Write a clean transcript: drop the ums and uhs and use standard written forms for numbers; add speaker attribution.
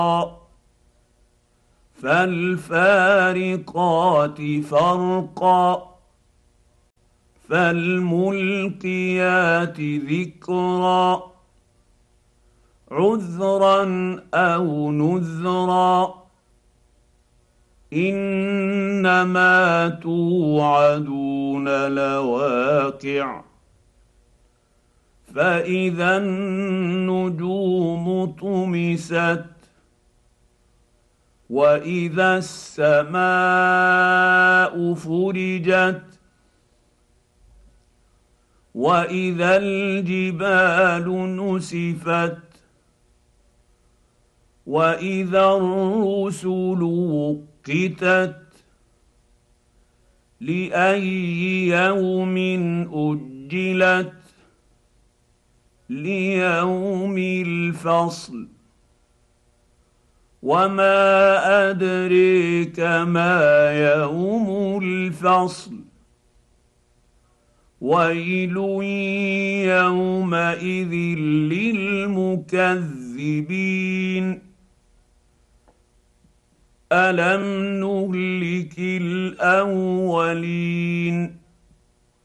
Speaker 1: فالفارقات فرقا فالملقيات ذكرا عذرا او نذرا انما توعدون لواقع فاذا النجوم طمست واذا السماء فرجت واذا الجبال نسفت واذا الرسل وقتت لاي يوم اجلت ليوم الفصل وما ادريك ما يوم الفصل ويل يومئذ للمكذبين الم نهلك الاولين